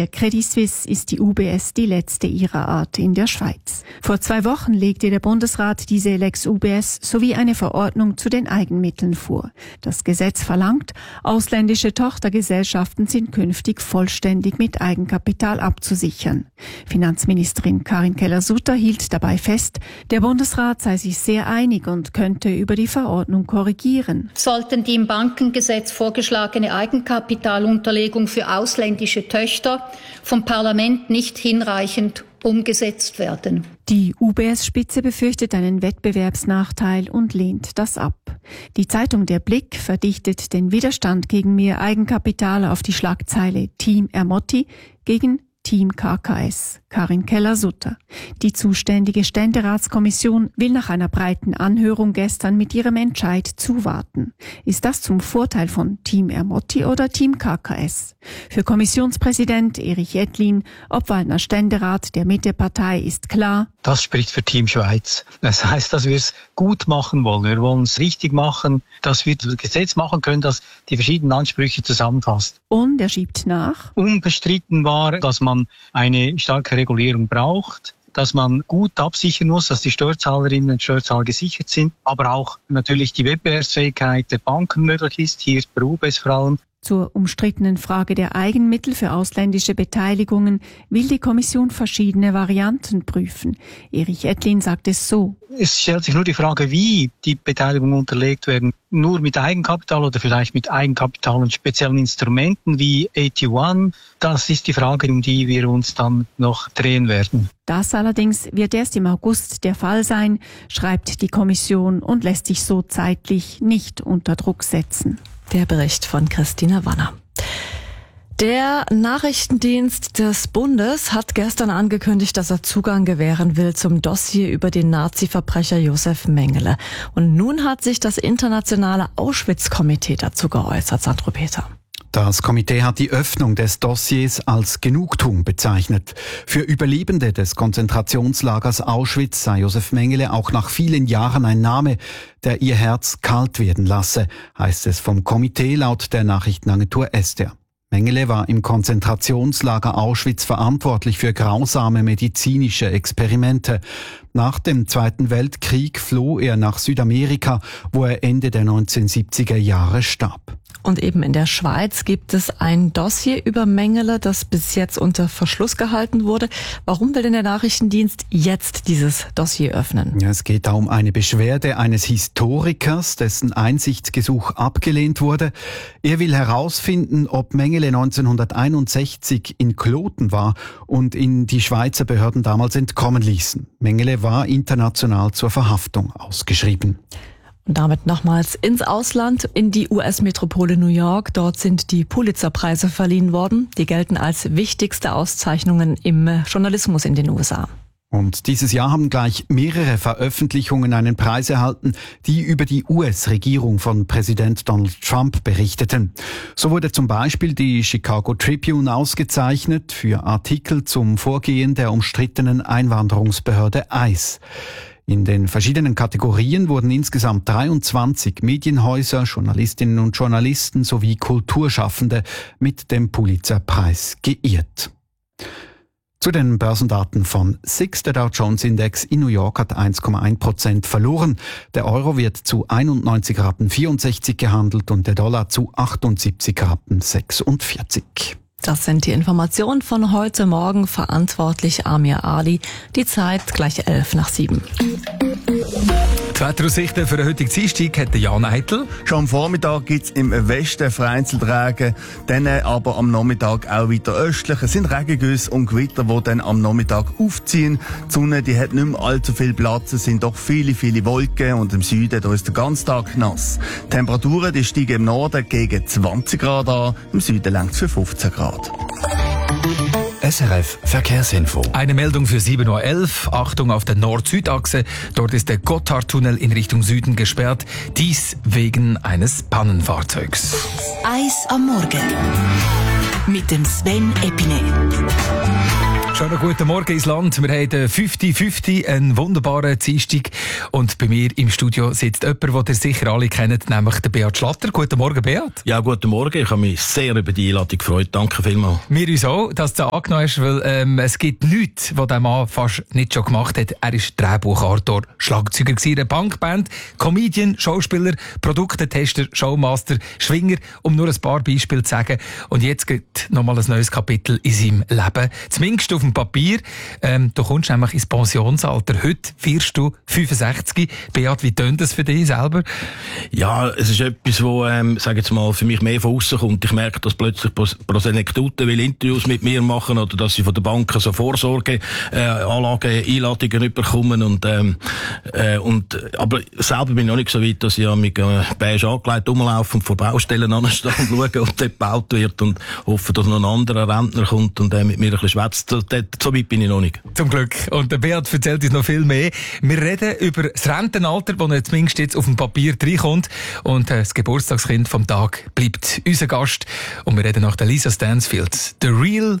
der Credit Suisse ist die UBS die letzte ihrer Art in der Schweiz. Vor 2 Wochen legte der Bundesrat diese Lex UBS sowie eine Verordnung zu den Eigenmitteln vor. Das Gesetz verlangt, ausländische Tochtergesellschaften sind künftig vollständig mit Eigenkapital abzusichern. Finanzministerin Karin Keller-Sutter hielt dabei fest, der Bundesrat sei sich sehr einig und könnte über die Verordnung korrigieren. Sollten die im Bankengesetz vorgeschlagene Eigenkapitalunterlegung für ausländische Töchter vom Parlament nicht hinreichend umgesetzt werden. Die UBS-Spitze befürchtet einen Wettbewerbsnachteil und lehnt das ab. Die Zeitung Der Blick verdichtet den Widerstand gegen mehr Eigenkapital auf die Schlagzeile Team Ermotti gegen Team KKS, Karin Keller-Sutter. Die zuständige Ständeratskommission will nach einer breiten Anhörung gestern mit ihrem Entscheid zuwarten. Ist das zum Vorteil von Team Ermotti oder Team KKS? Für Kommissionspräsident Erich Ettlin, Obwaldner Ständerat der Mittepartei, ist klar: Das spricht für Team Schweiz. Das heißt, dass wir es gut machen wollen. Wir wollen es richtig machen, dass wir das Gesetz machen können, das die verschiedenen Ansprüche zusammenfasst. Und er schiebt nach: Unbestritten war, dass man eine starke Regulierung braucht, dass man gut absichern muss, dass die Steuerzahlerinnen und Steuerzahler gesichert sind, aber auch natürlich die Wettbewerbsfähigkeit der Banken möglich ist, hier bei UBS vor allem. Zur umstrittenen Frage der Eigenmittel für ausländische Beteiligungen will die Kommission verschiedene Varianten prüfen. Erich Ettlin sagt es so: Es stellt sich nur die Frage, wie die Beteiligungen unterlegt werden. Nur mit Eigenkapital oder vielleicht mit Eigenkapital und speziellen Instrumenten wie AT1. Das ist die Frage, um die wir uns dann noch drehen werden. Das allerdings wird erst im August der Fall sein, schreibt die Kommission und lässt sich so zeitlich nicht unter Druck setzen. Der Bericht von Christina Wanner. Der Nachrichtendienst des Bundes hat gestern angekündigt, dass er Zugang gewähren will zum Dossier über den Nazi-Verbrecher Josef Mengele. Und nun hat sich das internationale Auschwitz-Komitee dazu geäußert, Sandro Peter. Das Komitee hat die Öffnung des Dossiers als Genugtuung bezeichnet. Für Überlebende des Konzentrationslagers Auschwitz sei Josef Mengele auch nach vielen Jahren ein Name, der ihr Herz kalt werden lasse, heißt es vom Komitee laut der Nachrichtenagentur SDR. Mengele war im Konzentrationslager Auschwitz verantwortlich für grausame medizinische Experimente. Nach dem Zweiten Weltkrieg floh er nach Südamerika, wo er Ende der 1970er Jahre starb. Und eben in der Schweiz gibt es ein Dossier über Mengele, das bis jetzt unter Verschluss gehalten wurde. Warum will denn der Nachrichtendienst jetzt dieses Dossier öffnen? Ja, es geht da um eine Beschwerde eines Historikers, dessen Einsichtsgesuch abgelehnt wurde. Er will herausfinden, ob Mengele 1961 in Kloten war und ihn die Schweizer Behörden damals entkommen ließen. Mengele war international zur Verhaftung ausgeschrieben. Und damit nochmals ins Ausland, in die US-Metropole New York. Dort sind die Pulitzer-Preise verliehen worden. Die gelten als wichtigste Auszeichnungen im Journalismus in den USA. Und dieses Jahr haben gleich mehrere Veröffentlichungen einen Preis erhalten, die über die US-Regierung von Präsident Donald Trump berichteten. So wurde zum Beispiel die Chicago Tribune ausgezeichnet für Artikel zum Vorgehen der umstrittenen Einwanderungsbehörde ICE. In den verschiedenen Kategorien wurden insgesamt 23 Medienhäuser, Journalistinnen und Journalisten sowie Kulturschaffende mit dem Pulitzer-Preis geehrt. Zu den Börsendaten von SIX. Der Dow Jones Index in New York hat 1,1% verloren. Der Euro wird zu 91,64 Rappen gehandelt und der Dollar zu 78,46 Rappen. Das sind die Informationen von heute Morgen. Verantwortlich Amir Ali. Die Zeit gleich 6:11. Die Wetteraussichten für den heutigen Dienstag hat Jan Eitel. Schon am Vormittag gibt es im Westen vereinzelt Regen, dann aber am Nachmittag auch weiter östlich. Es sind Regengüsse und Gewitter, die dann am Nachmittag aufziehen. Die Sonne die hat nicht mehr allzu viel Platz, es sind doch viele Wolken und im Süden da ist der ganze Tag nass. Die Temperaturen die steigen im Norden gegen 20 Grad an, im Süden längt es für 15 Grad. SRF Verkehrsinfo. Eine Meldung für 7:11 Uhr. Achtung auf der Nord-Süd-Achse. Dort ist der Gotthardtunnel in Richtung Süden gesperrt. Dies wegen eines Pannenfahrzeugs. Eis am Morgen mit dem Sven Epine. Schönen guten Morgen ins Land. Wir haben 50-50, einen wunderbaren Dienstag. Und bei mir im Studio sitzt jemand, den ihr sicher alle kennt, nämlich der Beat Schlatter. Guten Morgen, Beat. Ja, guten Morgen. Ich habe mich sehr über die Einladung gefreut. Danke vielmals. Wir uns auch, dass du angenommen hast, weil es gibt nichts, was der Mann fast nicht schon gemacht hat. Er ist Drehbuchautor, Schlagzeuger in einer Punkband, Comedian, Schauspieler, Produktetester, Showmaster, Schwinger, um nur ein paar Beispiele zu sagen. Und jetzt geht nochmal ein neues Kapitel in seinem Leben. Zumindest auf dem Papier. Du kommst nämlich ins Pensionsalter. Heute wirst du 65. Beat, wie tönt das für dich selber? Ja, es ist etwas, wo, sag jetzt mal, für mich mehr von aussen kommt. Ich merke, dass plötzlich pro Anekdote will Interviews mit mir machen oder dass sie von der Bank so Vorsorgeanlagen, Einladungen bekommen aber selber bin ich noch nicht so weit, dass ich mit beige angelegt rumlaufe und vor Baustellen anstehe und schaue, ob dort gebaut wird und hoffe, dass noch ein anderer Rentner kommt und mit mir ein bisschen schwätzt. So weit bin ich noch nicht. Zum Glück. Und der Beat erzählt uns noch viel mehr. Wir reden über das Rentenalter, das er zumindest jetzt auf dem Papier reinkommt. Und das Geburtstagskind vom Tag bleibt unser Gast. Und wir reden nach der Lisa Stansfield. The Real